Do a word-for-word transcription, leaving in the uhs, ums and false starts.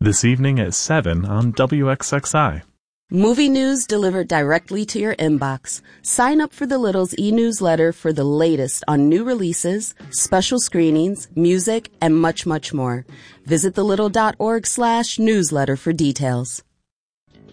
this evening at seven on W X X I. Movie news delivered directly to your inbox. Sign up for the Little's e-newsletter for the latest on new releases, special screenings, music, and much, much more. Visit thelittle.org slash newsletter for details.